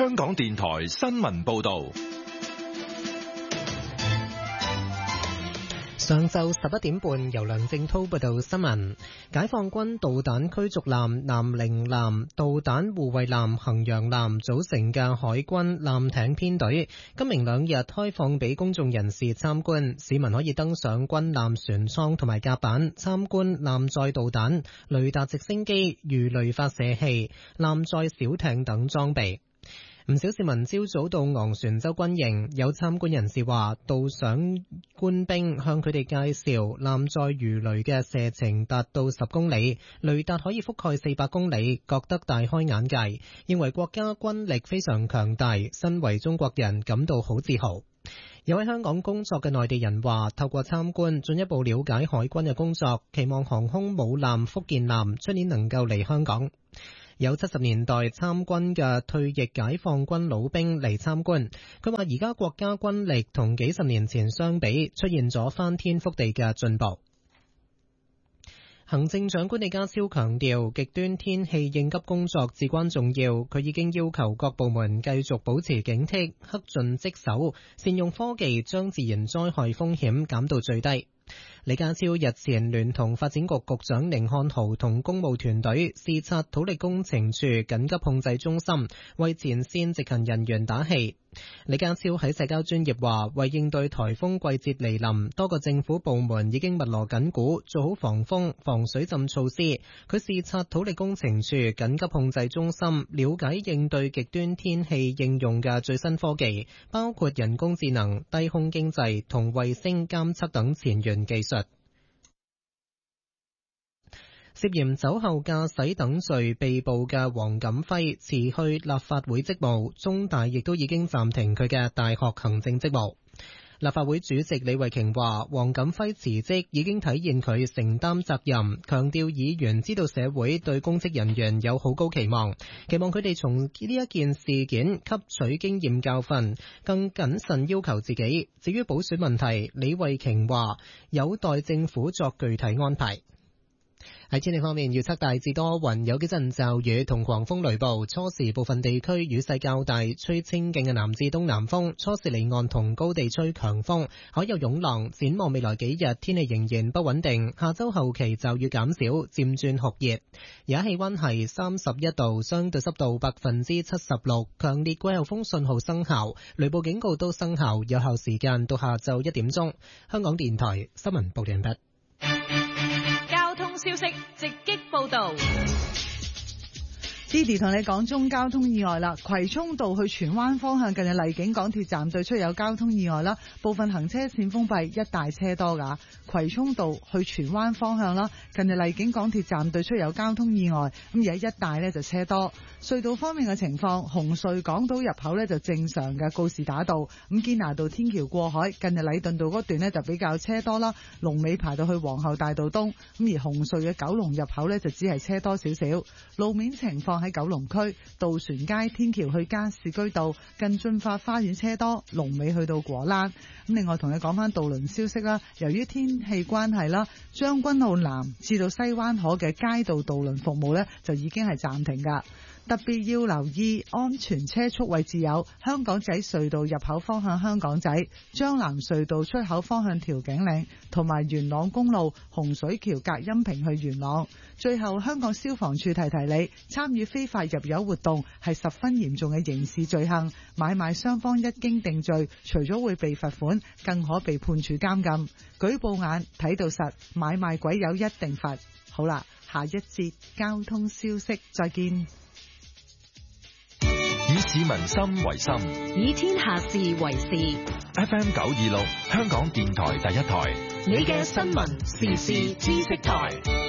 香港電台新聞報道。 上晝11點半，由梁正濤報道新聞。解放軍導彈驅逐艦南寧艦、導彈護衛艦衡陽艦組成嘅海軍艦艇編隊，今明兩日開放俾公眾人士參觀。市民可以登上軍艦船艙同埋甲板，參觀艦載導彈、雷達直升機、魚雷發射器、艦載小艇等裝備。唔少市民朝早到昂船洲軍營，有參觀人士話，導賞官兵向佢哋介紹艦載魚雷嘅射程達到10公里，雷達可以覆蓋400公里，覺得大開眼界，認為國家軍力非常強大，身為中國人感到好自豪。有喺香港工作嘅內地人話，透過參觀進一步了解海軍嘅工作，期望航空母艦福建艦出年能夠嚟香港。有70年代參軍嘅退役解放軍老兵嚟參觀，佢話而家國家軍力同幾十年前相比，出現咗翻天覆地嘅進步。行政長官李家超強調，極端天氣應急工作至關重要，佢已經要求各部門繼續保持警惕，恪盡職守，善用科技將自然災害風險減到最低。李家超日前聯同發展局局長寧漢豪同公務團隊視察土力工程處緊急控制中心，為前線執勤人員打氣。李家超喺社交專頁話，為應對颱風季節嚟臨，多個政府部門已經密鑼緊鼓，做好防風、防水浸措施。佢視察土力工程處緊急控制中心，了解應對極端天氣應用嘅最新科技，包括人工智能、低空經濟同衛星監測等前沿技術。涉嫌酒後駕駛等罪被捕嘅黃錦輝辭去立法會職務，中大亦都已經暫停佢嘅大學行政職務。立法會主席李慧瓊話，黃錦輝辭職已經體現佢承擔責任，強調議員知道社會對公職人員有好高期望，期望佢哋從呢一件事件吸取經驗教訓，更謹慎要求自己。至於補選問題，李慧瓊話有待政府作具體安排。喺天氣方面，預測大致多雲，有幾陣驟雨同狂風雷暴，初時部分地區雨勢較大，吹清勁嘅南至東南風，初時離岸同高地吹強風，海有湧浪。展望未來幾日，天氣仍然不穩定，下周後期驟雨減少，漸轉酷熱。而家氣溫係31度，相對濕度76%，強烈季候風信號生效，雷暴警告都生效，有效時間到下晝1點鐘。香港電台新聞報道完畢。 交通消息直擊報道。 Didi 同你講中交通意外啦，葵涌道去荃灣方向近日荔景港鐵站對出有交通意外啦，部分行車線封閉，一帶車多噶。葵涌道去荃灣方向啦，近日荔景港鐵站對出有交通意外，咁而家一帶呢就車多。隧道方面嘅情況，紅隧港島入口呢就正常嘅，告士打道咁堅拿道天橋過海，近日禮頓道嗰段呢就比較車多啦，龍尾排到去皇后大道東，咁而紅隧嘅九龍入口呢就只係車多少少。路面情況喺九龍區渡船街天橋去加士居道近駿發花園車多，龍尾去到果欄。咁另外同你講翻渡輪消息啦，由於天氣關係啦，將軍澳南至到西灣河嘅街道渡輪服務呢就已經係暫停噶。特別要留意安全車速位置有香港仔隧道入口方向香港仔、將南隧道出口方向調景嶺，同埋元朗公路洪水橋隔音屏去元朗。最後，香港消防處提提你，參與非法入油活動係十分嚴重嘅刑事罪行，買賣雙方一經定罪，除咗會被罰款，更可被判處監禁。舉報眼睇到實，買賣鬼友一定罰。好啦，下一節交通消息再見。 以市民心為心， 以天下事為事。 FM 926，香港電台第一台， 你嘅新聞時事知識台。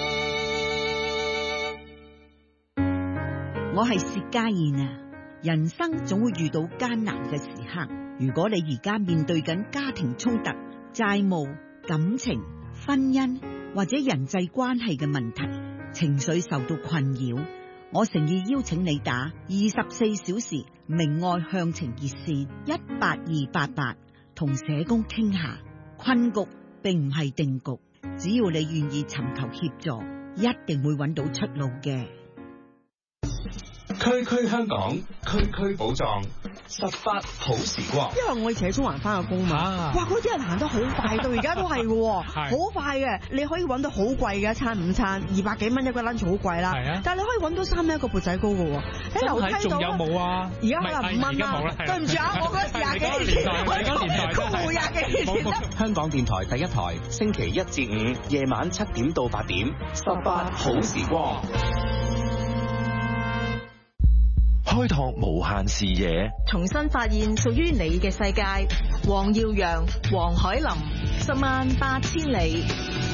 我係薛家燕啊！人生總會遇到艱難嘅時刻，如果你而家面對緊家庭衝突、債務、感情、婚姻或者人際關係嘅問題，情緒受到困擾，我誠意邀請你打24小時明愛向情熱線18288，同社工傾下。困局並唔係定局，只要你願意尋求協助，一定會揾到出路嘅。 區區香港，區區寶藏，18好時光。 因為我以前喺中環翻個工嘛，哇！嗰啲人行得好快，到而家都係嘅，好快嘅。你可以揾到好貴嘅一餐午餐，200幾蚊一個 lunch 好貴啦。係啊，但係你可以揾到3蚊一個缽仔糕嘅喎。喺樓梯度仲有冇啊？而家可能5蚊啦。對唔住啊，我嗰時20幾年前，我20幾年前。 香港電台第一台，星期1至5夜晚7點到8點，18好時光。 開拓無限視野， 重新發現屬於你嘅世界。黃耀揚、黃海林，108000里。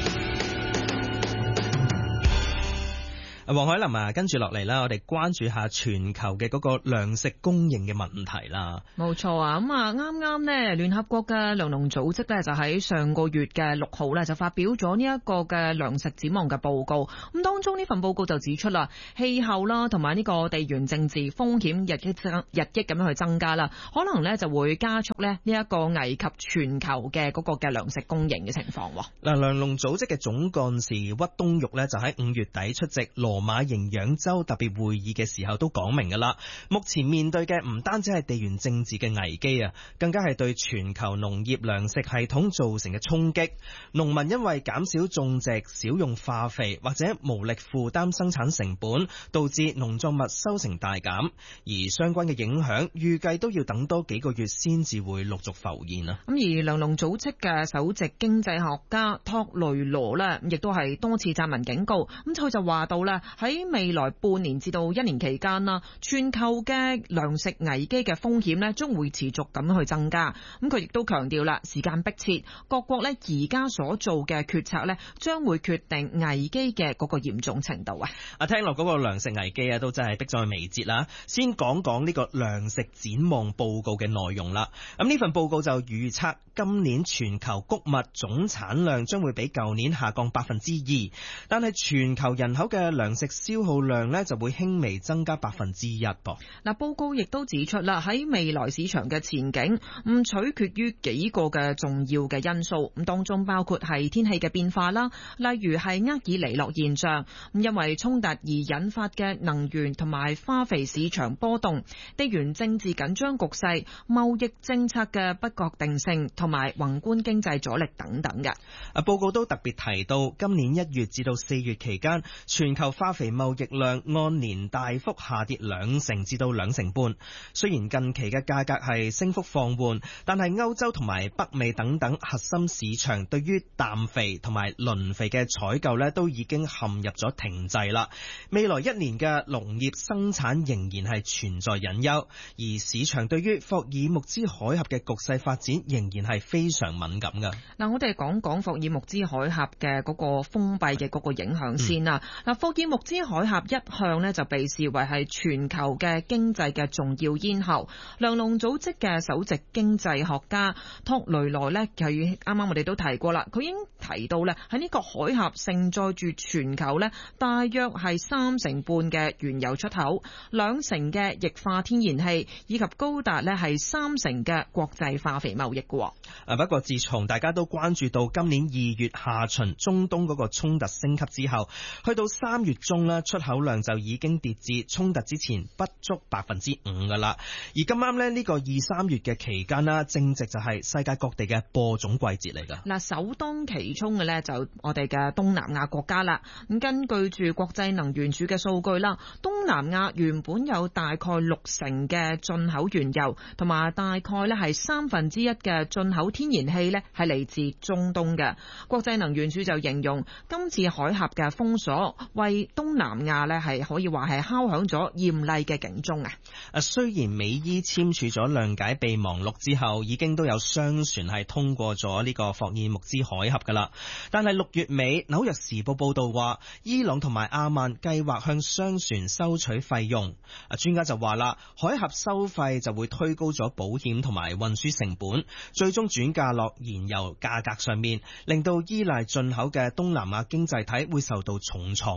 黃海林啊，跟住落嚟啦，我哋關注下全球嘅嗰個糧食供應嘅問題啦。 冇錯啊，咁啊啱啱呢聯合國嘅糧農組織呢，就喺上個月嘅6號呢，就發表咗呢一個嘅糧食展望嘅報告。咁當中呢份報告就指出啦，氣候啦同埋呢個地緣政治風險日益咁樣去增加啦，可能呢就會加速呢一個危及全球嘅嗰個嘅糧食供應嘅情況。 嗱，糧農組織嘅總幹事屈冬玉呢，就喺5月底出席羅馬營養週特別會議嘅時候都講明㗎啦，目前面對嘅唔單止係地緣政治嘅危機啊，更加係對全球農業糧食系統造成嘅衝擊。農民因為減少種植、少用化肥或者無力負擔生產成本，導致農作物收成大減，而相關嘅影響預計都要等多幾個月先至會陸續浮現啊。 咁而糧農組織嘅首席經濟學家托雷羅呢，亦都係多次撰文警告，咁佢就話到咧，喺未來半年至到1年期間啦，全球嘅糧食危機嘅風險咧，將會持續咁去增加。咁佢亦都強調啦，時間迫切，各國咧而家所做嘅決策咧，將會決定危機嘅嗰個嚴重程度啊！ 聽落嗰個糧食危機啊，都真係迫在眉睫啦。先講講呢個糧食展望報告嘅內容啦。咁呢份報告就預測今年全球穀物總產量將會比舊年下降2%，但係全球人口嘅糧食消耗量呢就會輕微增加1%噃。 嗱，報告亦都指出啦，喺未來市場嘅前景唔取決於幾個嘅重要嘅因素，咁當中包括係天氣嘅變化啦，例如係厄爾尼諾現象，咁因為衝突而引發嘅能源同埋化肥市場波動、地緣政治緊張局勢、貿易政策嘅不確定性同埋宏觀經濟阻力等等嘅。 報告都特別提到，今年1月至到4月期間，全球化肥貿易量按年大幅下跌2%至到2.5%。雖然近期嘅價格係升幅放緩，但係歐洲同埋北美等等核心市場對於氮肥同埋磷肥嘅採購呢，都已經陷入咗停滯啦。未來1年嘅農業生產仍然係存在隱憂，而市場對於霍爾木茲海峽嘅局勢發展仍然係非常敏感㗎。 嗱，我哋講講霍爾木茲海峽嘅嗰個封閉嘅嗰個影響先啦。嗱，霍爾木茲海峽一向呢就被視為係全球嘅經濟嘅重要咽喉。糧農組織嘅首席經濟學家托雷羅呢，佢啱啱我哋都提過啦，佢已經提到咧，喺呢個海峽承載住全球呢大約係3成半嘅原油出口，2成嘅液化天然氣，以及高達呢係3成嘅國際化肥貿易嘅。 不過自從大家都關注到今年2月下旬中東嗰個衝突升級之後，去到3月中呢，出口量就已經跌至衝突之前不足5%噶啦。而咁啱呢個2-3月嘅期間啦，正值就係世界各地嘅播種季節嚟噶。 嗱，首當其衝嘅呢，就我哋嘅東南亞國家啦。咁根據住國際能源署嘅數據啦，東南亞原本有大概60%嘅進口原油，同埋大概呢係1/3嘅進口天然氣呢係嚟自中東嘅。國際能源署就形容今次海峽嘅封鎖為東南亞呢係可以話係敲響咗嚴厲嘅警鐘啊！ 雖然美伊簽署咗諒解備忘錄之後，已經都有商船係通過咗呢個霍爾木茲海峽噶啦，但係6月尾紐約時報報道話，伊朗同埋阿曼計劃向商船收取費用。專家就話啦，海峽收費就會推高咗保險同埋運輸成本，最終轉嫁落燃油價格上面，令到依賴進口嘅東南亞經濟體會受到重創。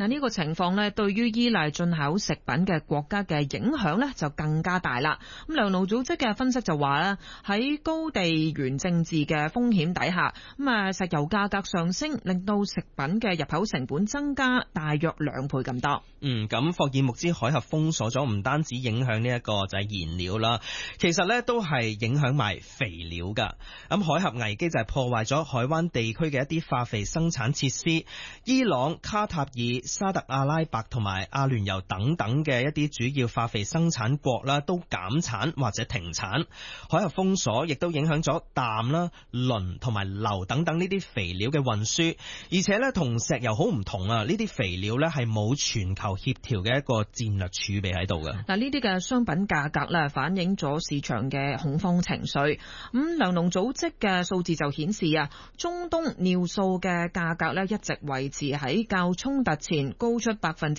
嗱，呢個情況呢，對於依賴進口食品嘅國家嘅影響呢，就更加大啦。咁糧農組織嘅分析就話咧，喺高地緣政治嘅風險底下，石油價格上升，令到食品嘅入口成本增加大約2倍咁多。 咁霍爾木茲海峽封鎖咗，唔單止影響呢一個就係燃料啦，其實呢都係影響埋肥料噶。咁海峽危機就係破壞咗海灣地區嘅一啲化肥生產設施，伊朗、卡塔爾、沙特阿拉伯同埋阿聯酋等等嘅一啲主要化肥生產國啦，都減產或者停產。海峽封鎖亦都影響咗氮啦、磷同埋硫等等呢啲肥料嘅運輸，而且呢同石油好唔同啊！呢啲肥料呢係冇全球協調嘅一個戰略儲備喺度嘅。 嗱，呢啲嘅商品價格咧反映咗市場嘅恐慌情緒。咁糧農組織嘅數字就顯示啊，中東尿素嘅價格咧一直維持喺較衝突前高出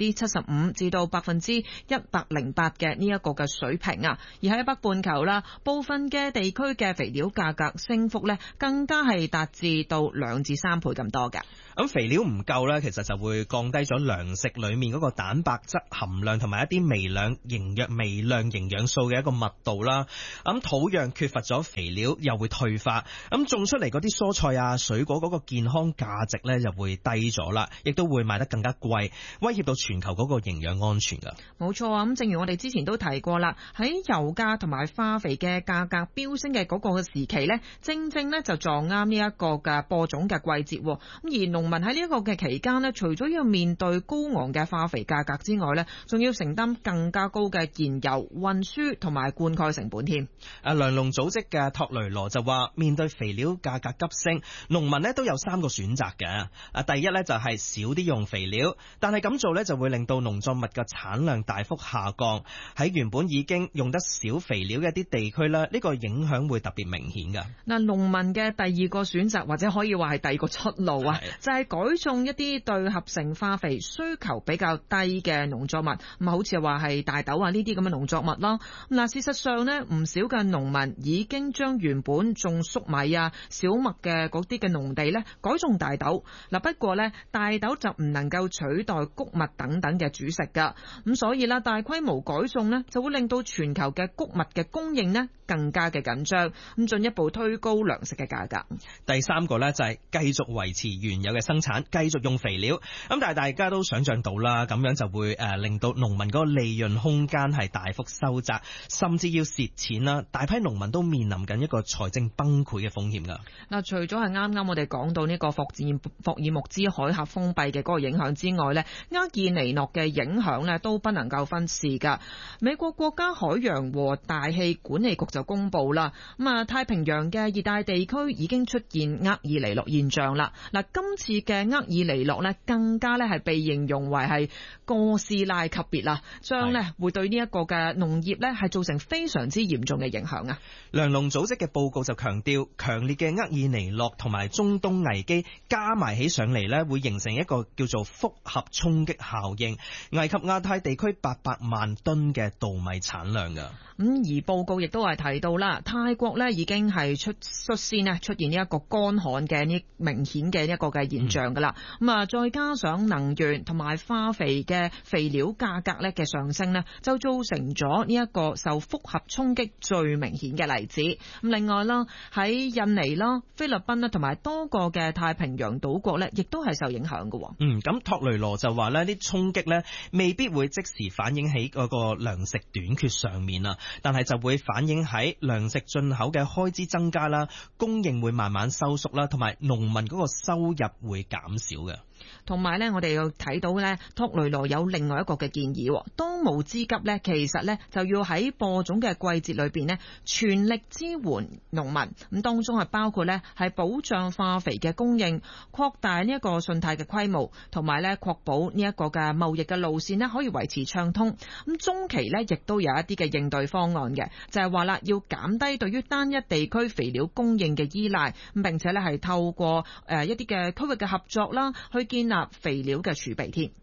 75%至到108%嘅呢一個嘅水平啊。而喺北半球啦，部分嘅地區嘅肥料價格升幅咧更加係達至到2至3倍咁多㗎。 咁肥料唔夠咧，其實就會降低咗糧食裏面嗰個蛋白質含量同埋一啲微量營養素嘅一個密度啦。咁土壤缺乏咗肥料又會退化，咁種出嚟嗰啲蔬菜啊水果嗰個健康價值咧就會低咗啦，亦都會賣得更加貴，威脅到全球嗰個營養安全噶。 冇錯啊，咁正如我哋之前都提過啦，喺油價同埋化肥嘅價格飆升嘅嗰個時期咧，正正咧就撞啱呢一個嘅播種嘅季節。咁而農民喺呢一個嘅期間咧，除咗要面對高昂嘅化肥價格之外咧，仲要承擔更加高嘅燃油運輸同埋灌溉成本添。 糧農組織嘅托雷羅就話，面對肥料價格急升，農民咧都有3個選擇嘅。第一咧就係少啲用肥料，但係咁做咧就會令到農作物嘅產量大幅下降。喺原本已經用得少肥料嘅一啲地區咧，呢個影響會特別明顯噶。 嗱，農民嘅第二個選擇或者可以話係第二個出路啊，就係改種一啲對合成化肥需求比較低嘅農作物，咁好似話係大豆啊呢啲咁嘅農作物啦。嗱，事實上呢，唔少嘅農民已經將原本種粟米啊、小麥嘅嗰啲嘅農地呢改種大豆。嗱，不過呢，大豆就唔能夠取代穀物等等嘅主食噶，咁所以啦，大規模改種呢就會令到全球嘅穀物嘅供應呢更加嘅緊張，咁進一步推高糧食嘅價格。 第三個呢，就係繼續維持原有嘅生產，繼續用肥料。咁但係大家都想象到啦，咁樣就會令到農民嗰個利潤空間係大幅收窄，甚至要蝕錢啦。大批農民都面臨緊一個財政崩潰嘅風險噶。 嗱，除咗係啱啱我哋講到呢個霍爾木茲海峽封閉嘅嗰個影響之外呢，厄爾尼諾嘅影響呢都不能夠忽視噶。美國國家海洋和大氣管理局就公布啦，太平洋嘅熱帶地區已經出現厄爾尼諾現象啦。嗱，今次嘅厄爾尼諾呢更加呢係被形容為係哥斯拉級別啦，將呢會對呢一個嘅農業呢係造成非常之嚴重嘅影響啊。 糧農組織嘅報告就強調，強烈嘅厄爾尼諾同埋中東危機加埋起上嚟呢，會形成一個叫做複合衝擊效應，危及亞太地區800萬噸嘅稻米產量噶。 而報告亦都係提到啦，泰國呢已經係率先呢出現呢一個乾旱嘅呢明顯嘅一個嘅現象噶啦。再加上能源同埋化肥嘅肥料價格呢嘅上升呢，就造成咗呢一個受複合衝擊最明顯嘅例子。另外啦，喺印尼啦、菲律賓啦同埋多個嘅太平洋島國呢，亦都係受影響嘅。 咁托雷羅就話呢啲衝擊呢未必會即時反映喺嗰個糧食短缺上面啊，但係就會反映喺糧食進口嘅開支增加啦，供應會慢慢收縮啦，同埋農民嗰個收入會減少嘅。 同埋呢，我哋又睇到呢，托雷羅有另外一個嘅建議，當務之急呢，其實呢就要喺播種嘅季節裏邊呢，全力支援農民。咁當中係包括呢係保障化肥嘅供應，擴大呢一個信貸嘅規模，同埋呢確保呢一個嘅貿易嘅路線呢可以維持暢通。咁中期呢亦都有一啲嘅應對方案嘅，就係話啦，要減低對於單一地區肥料供應嘅依賴，咁並且呢係透過一啲嘅區域嘅合作啦，去建立肥料嘅儲備添。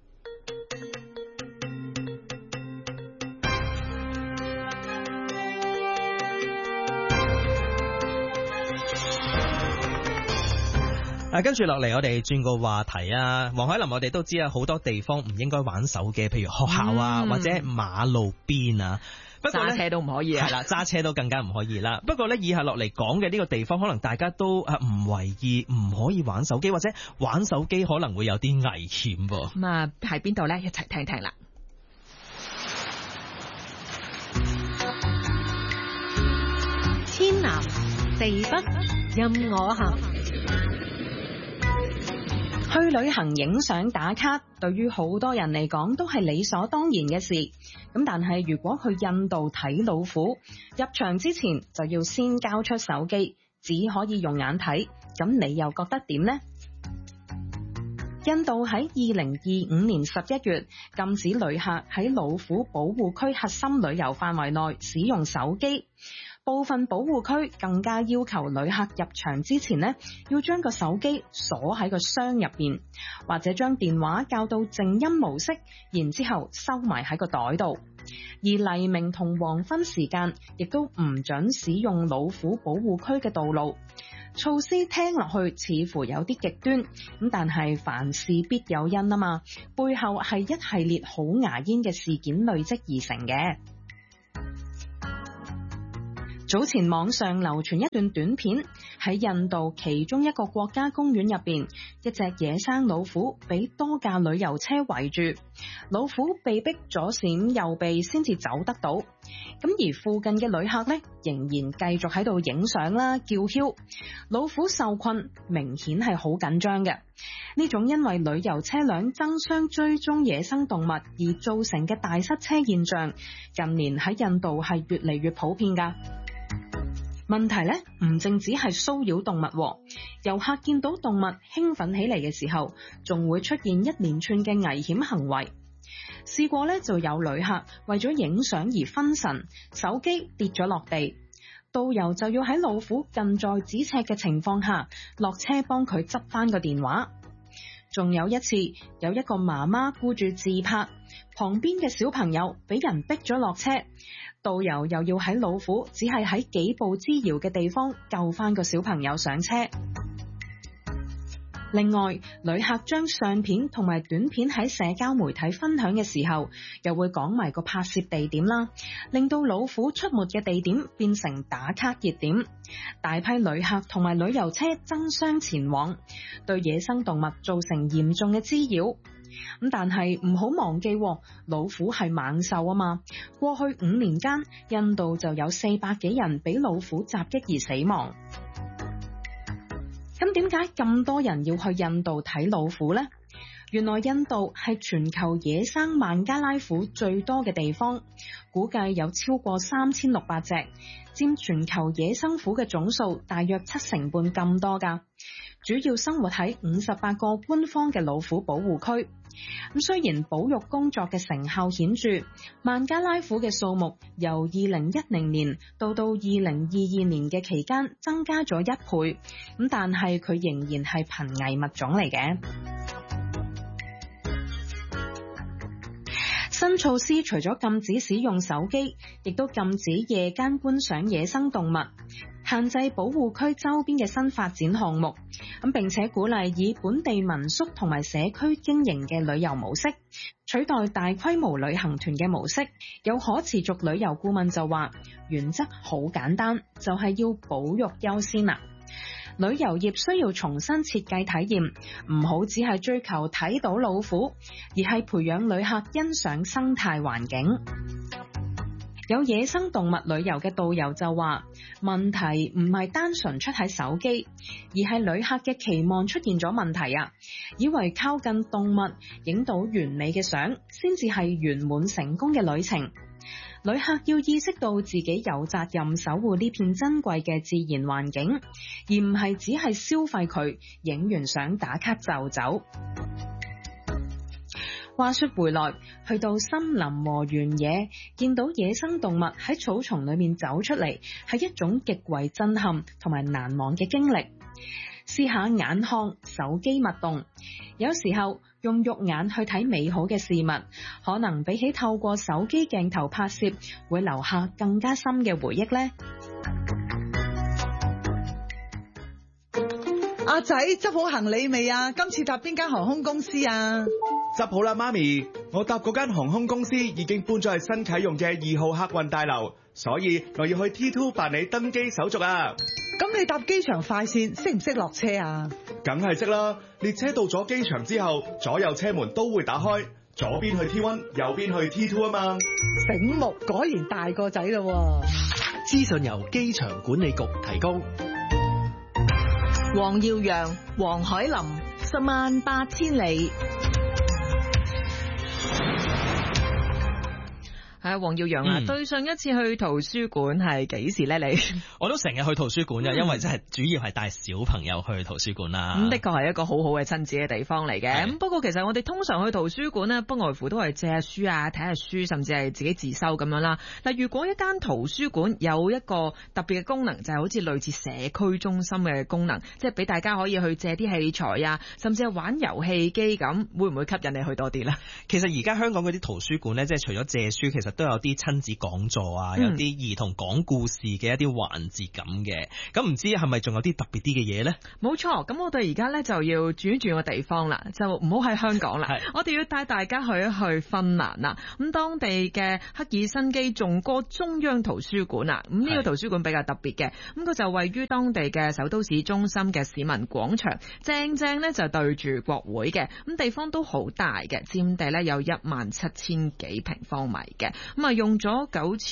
跟住落嚟，我哋轉個話題啊。黃海林，我哋都知啊，好多地方唔應該玩手機，譬如學校啊，或者馬路邊啊。不過咧， 揸車都唔可以啊。 係啦，揸車都更加唔可以啦。不過咧，以下落嚟講嘅呢個地方，可能大家都唔為意，唔可以玩手機，或者玩手機可能會有啲危險噃。 咁啊，喺邊度咧？一齊聽聽啦。 天南地北任我行。 去旅行影相打卡，對於好多人嚟講都係理所當然嘅事。咁但係如果去印度睇老虎，入場之前就要先交出手機，只可以用眼睇。咁你又覺得點呢？印度喺2025年11月禁止旅客喺老虎保護區核心旅遊範圍內使用手機。部分保護區更加要求旅客入場之前呢，要將個手機鎖喺個箱入邊，或者將電話校到靜音模式，然之後收埋喺個袋度。而黎明同黃昏時間亦都唔准使用老虎保護區嘅道路。措施聽落去似乎有啲極端，咁但係凡事必有因啊嘛，背後係一系列好牙煙嘅事件累積而成嘅。早前網上流傳一段短片，喺印度其中一個國家公園入邊，一隻野生老虎俾多架旅遊車圍住，老虎被逼左閃右避先至走得到。咁而附近嘅旅客呢，仍然繼續喺度影相啦、叫囂。老虎受困，明顯係好緊張嘅。呢種因為旅遊車輛爭相追蹤野生動物而造成嘅大塞車現象，近年喺印度係越嚟越普遍㗎。問題呢，唔淨止係騷擾動物，遊客見到動物興奮起嚟嘅時候，仲會出現一連串嘅危險行為。試過呢，就有旅客為咗影相而分神，手機跌咗落地，導遊就要喺老虎近在咫尺嘅情況下落車幫佢執翻個電話。仲有一次，有一個媽媽顧住自拍，旁邊嘅小朋友俾人逼咗落車，導遊又要喺老虎只係喺幾步之遙嘅地方救翻個小朋友上車。另外，旅客將相片同埋短片喺社交媒體分享嘅時候，又會講埋個拍攝地點啦，令到老虎出沒嘅地點變成打卡熱點，大批旅客同埋旅遊車爭相前往，對野生動物造成嚴重嘅滋擾。咁但係唔好忘記，老虎係猛獸啊嘛，過去5年間，印度就有400幾人俾老虎襲擊而死亡。咁點解咁多人要去印度睇老虎呢？原來印度係全球野生孟加拉虎最多嘅地方，估計有超過3600隻，佔全球野生虎嘅總數大約7成半咁多㗎。主要生活喺58個官方嘅老虎保護區。咁雖然保育工作嘅成效顯著，孟加拉虎嘅數目由2010年到2022年嘅期間增加咗1倍，咁但係佢仍然係瀕危物種嚟嘅。新措施除咗禁止使用手機，亦都禁止夜間觀賞野生動物，限制保護區周邊嘅新發展項目，並且鼓勵以本地民宿同埋社區經營嘅旅遊模式，取代大規模旅行團嘅模式。有可持續旅遊顧問就話，原則好簡單，就係要保育優先啦。旅遊業需要重新設計體驗，唔好只係追求睇到老虎，而係培養旅客欣賞生態環境。有野生動物旅遊嘅導遊就話，問題唔係單純出喺手機，而係旅客嘅期望出現咗問題啊！以為靠近動物影到完美嘅相，先至係圓滿成功嘅旅程。旅客要意識到自己有責任守護呢片珍貴嘅自然環境，而唔係只係消費佢，影完相打卡就走。話說回來，去到森林和原野，見到野生動物喺草叢裏面走出嚟，係一種極為震撼同埋難忘嘅經歷。試下眼看手機勿動，有時候用肉眼去睇美好嘅事物，可能比起透過手機鏡頭拍攝，會留下更加深嘅回憶呢。 阿仔執好行李未啊？今次搭邊間航空公司啊？ 執好啦，媽咪，我搭嗰間航空公司已經搬咗去新啟用嘅2號客運大樓，所以我要去 T2 辦理登機手續啊。 咁你搭機場快線識唔識落車啊？ 梗係識啦，列車到咗機場之後，左右車門都會打開，左邊去 T1，右邊去 T2 啊嘛。 醒目，果然大個仔咯。 資訊由機場管理局提供。 黃耀揚、黃海林，18000里。 係黃耀揚啊，對上一次去圖書館係幾時咧？你我都成日去圖書館嘅，因為真係主要係帶小朋友去圖書館啦。 咁的確係一個好好嘅親子嘅地方嚟嘅。咁不過其實我哋通常去圖書館呢，不外乎都係借下書啊、睇下書，甚至係自己自修咁樣啦。嗱，如果一間圖書館有一個特別嘅功能，就係好似類似社區中心嘅功能，即係俾大家可以去借啲器材啊，甚至係玩遊戲機咁，會唔會吸引你去多啲呢？ 其實而家香港嗰啲圖書館呢，即係除咗借書，其實都有啲親子講座啊，有啲兒童講故事嘅一啲環節咁嘅。咁唔知係咪仲有啲特別啲嘅嘢呢？冇錯， 咁我哋而家呢就要轉個地方啦，就唔好喺香港啦。我哋要帶大家去一去芬蘭啦。咁當地嘅赫爾辛基頌歌中央圖書館啊，咁呢個圖書館比較特別嘅，咁佢就位於當地嘅首都市中心嘅市民廣場，正呢就對住國會嘅，咁地方都好大嘅，佔地呢有17000幾平方米嘅，咁啊用咗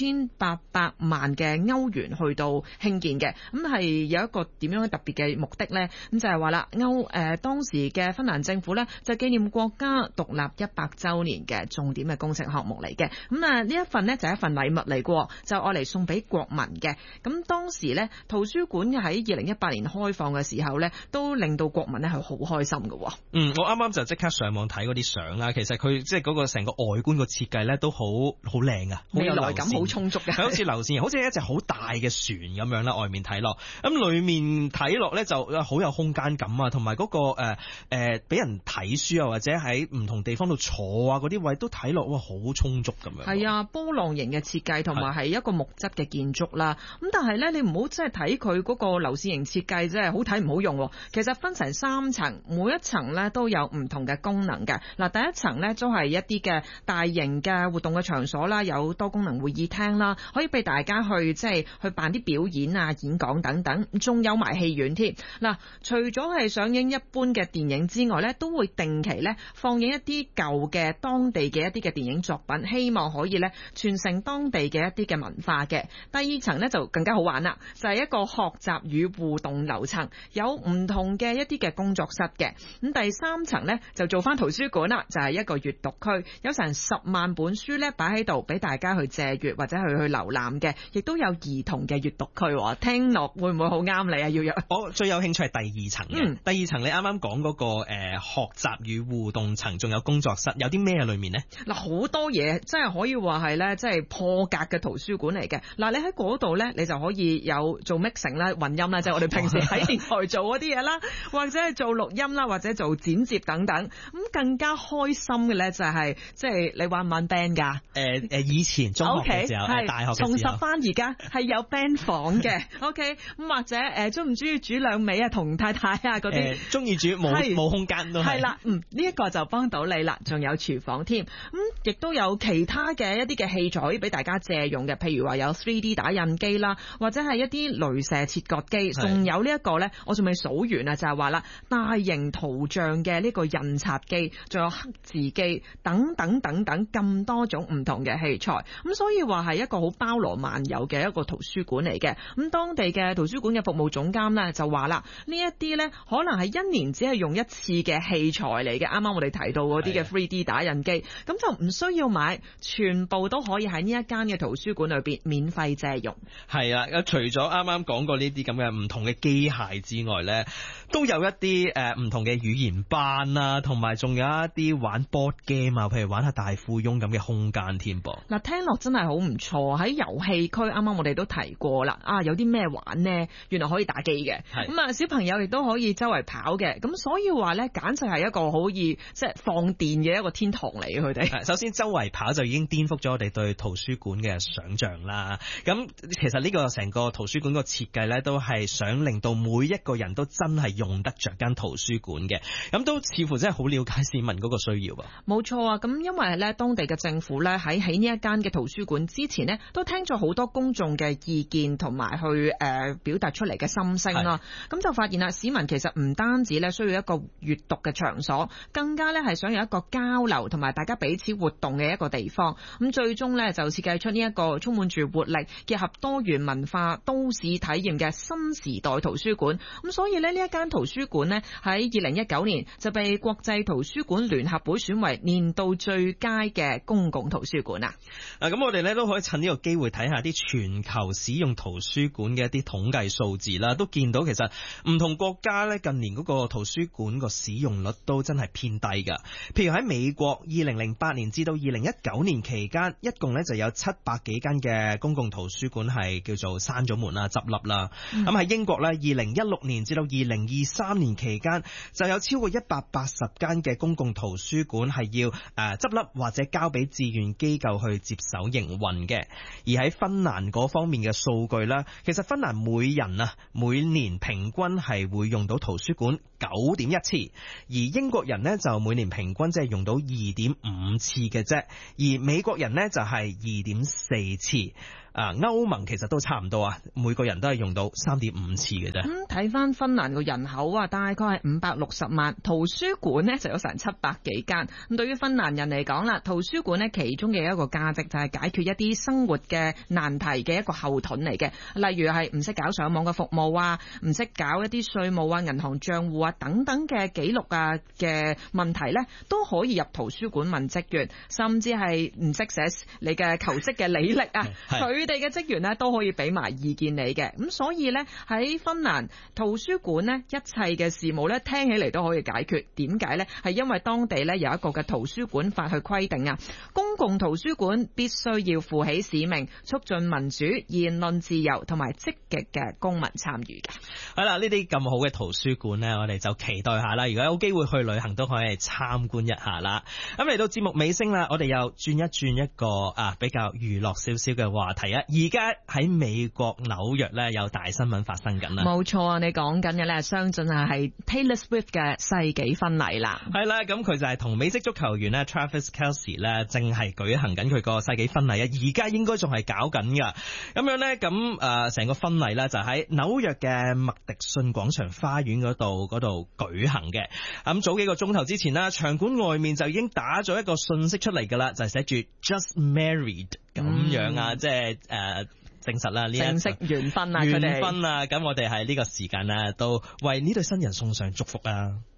9800萬嘅歐元去到興建嘅，咁係有一個點樣特別嘅目的呢？咁就係話啦，當時嘅芬蘭政府呢，就紀念國家獨立100週年嘅重點嘅工程項目嚟嘅。咁啊呢一份呢，就係一份禮物嚟嘅，就愛嚟送俾國民嘅。咁當時呢，圖書館喺2018年開放嘅時候呢，都令到國民呢係好開心嘅。 我啱啱就即刻上網睇嗰啲相啦，其實佢即係嗰個成個外觀個設計呢，都好靚啊，未來感好充足嘅，好似流線，好似一隻好大嘅船咁樣啦。外面睇落，咁裏面睇落咧就好有空間感啊，同埋嗰個俾人睇書啊，或者喺唔同地方度坐啊，嗰啲位都睇落好充足咁樣。係啊，波浪形嘅設計，同埋係一個木質嘅建築啦。咁但係咧，你唔好即係睇佢嗰個流線型設計，即係好睇唔好用。其實分成3層，每一層咧都有唔同嘅功能嘅。嗱，第一層咧都係一啲嘅大型嘅活動嘅場所啦，有多功能會議廳啦，可以俾大家去即係去辦啲表演啊、演講等等，仲有埋戲院添。嗱，除咗係上映一般嘅電影之外咧，都會定期咧放映一啲舊嘅當地嘅一啲嘅電影作品，希望可以咧傳承當地嘅一啲嘅文化嘅。第二層咧就更加好玩啦，就係一個學習與互動樓層，有唔同嘅一啲嘅工作室嘅。咁第三層咧就做翻圖書館啦，就係一個閱讀區，有成10萬本書咧擺喺度俾大家去借閱或者去瀏覽嘅，亦都有兒童嘅閱讀區。聽落會唔會好啱你啊？要我最有興趣係第二層嘅。第二層你啱啱講嗰個學習與互動層，仲有工作室，有啲咩裏面呢？嗱，好多嘢，真係可以話係咧，即係破格嘅圖書館嚟嘅。嗱，你喺嗰度咧，你就可以有做 mixing 啦、混音啦，即係我哋平時喺電台做嗰啲嘢啦，或者係做錄音啦，或者做剪接等等。咁更加開心嘅咧就係即係你玩唔玩 band 㗎？以前中學嘅時候，大學嘅時候重拾翻，而家係有 band 房嘅。OK， 咁或者中唔中意煮兩味啊，同太太啊嗰啲？中意煮，冇空間都係。係啦，呢一個就幫到你啦。仲有廚房添，亦都有其他嘅一啲嘅器材俾大家借用嘅，譬如話有 3D 打印機啦，或者係一啲鐳射切割機，仲有呢一個咧，我仲未數完啊，就係話啦，大型圖像嘅呢個印刷機，仲有刻字機等等等等咁多種唔同嘅器材。咁所以話係一個好包羅萬有嘅一個圖書館嚟嘅。咁當地嘅圖書館嘅服務總監咧就話啦，呢一啲咧可能係一年只係用一次嘅器材嚟嘅。啱啱我哋提到嗰啲嘅 3D 打印機，咁就唔需要買，全部都可以喺呢一間嘅圖書館裏邊免費借用。係啊，除咗啱啱講過呢啲咁嘅唔同嘅機械之外咧，都有一啲唔同嘅語言班啊，同埋仲有一啲玩 board game 啊，譬如玩下大富翁咁嘅空間添。 噃。 嗱，聽落真係好唔錯。喺遊戲區啱啱我哋都提過啦，有啲咩玩呢？原來可以打機嘅，咁小朋友亦都可以周圍跑嘅，咁所以話咧，簡直係一個好易即係放電嘅一個天堂嚟嘅佢哋。 首先周圍跑就已經顛覆咗我哋對圖書館嘅想像啦。咁其實呢個成個圖書館個設計咧，都係想令到每一個人都真係用得着間圖書館嘅。咁都似乎真係好了解市民嗰個需要啊。 冇錯啊，咁因為咧當地嘅政府咧喺起呢一間嘅圖書館之前呢，都聽咗好多公眾嘅意見同埋去表達出嚟嘅心聲啦。咁就發現啦，市民其實唔單止咧需要一個閱讀嘅場所，更加咧係想有一個交流同埋大家彼此活動嘅一個地方。咁最終咧就設計出呢一個充滿住活力、結合多元文化、都市體驗嘅新時代圖書館。咁所以咧呢一間圖書館呢，喺2019年就被國際圖書館聯合會選為年度最佳嘅公共圖書館啊！ 咁我哋咧都可以趁呢個機會睇下啲全球使用圖書館嘅一啲統計數字啦，都見到其實唔同國家咧近年嗰個圖書館個使用率都真係偏低㗎。譬如喺美國，2008年至到2019年期間，一共咧就有700幾間嘅公共圖書館係叫做閂咗門啦、執笠啦。咁喺英國咧，2016年至到2023年期間，就有超過180間嘅公共圖書館係要執笠或者交俾志願機構去接手營運嘅。而喺芬蘭嗰方面嘅數據啦，其實芬蘭每年平均係會用到圖書館9.1次，而英國人呢就每年平均即係用到2.5次嘅啫，而美國人呢就係2.4次。歐盟其實都差唔多啊，每個人都係用到3.5次嘅啫。 睇翻芬蘭個人口啊，大概係560萬，圖書館呢就有成700幾間。咁對於芬蘭人嚟講啦，圖書館呢其中嘅一個價值就係解決一啲生活嘅難題嘅一個後盾嚟嘅，例如係唔識搞上網嘅服務啊，唔識搞一啲稅務啊、銀行賬戶啊等等嘅記錄啊嘅問題呢，都可以入圖書館問職員，甚至係唔識寫你嘅求職嘅履歷啊，佢哋嘅職員呢都可以俾埋意見你嘅。咁所以呢，喺芬蘭圖書館呢，一切嘅事務呢聽起嚟都可以解決。點解呢？係因為當地呢有一個嘅圖書館法去規定啊，公共圖書館必須要負起使命，促進民主、言論自由同埋積極嘅公民參與嘅。 好啦，呢啲咁好嘅圖書館呢，我哋就期待下啦。如果有機會去旅行，都可以參觀一下啦。咁嚟到節目尾聲啦，我哋又轉一個比較娛樂少少嘅話題啊。而家喺美國紐約咧有大新聞發生緊啦。 冇錯啊，你講緊嘅咧相信係 Taylor Swift 嘅世紀婚禮啦。 係啦，咁佢就係同美式足球員咧 Travis Kelce 咧正係舉行緊佢個世紀婚禮啊。而家應該仲係搞緊噶。咁樣咧，成個婚禮咧就喺紐約嘅麥迪遜廣場花園嗰度舉行嘅。咁早幾個鐘頭之前啦，場館外面就已經打咗一個信息出嚟噶啦，就係寫住 Just Married 咁樣啊，即係證實啦，呢正式完婚啊， 完婚啊，咁我哋喺呢個時間咧都為呢對新人送上祝福啊。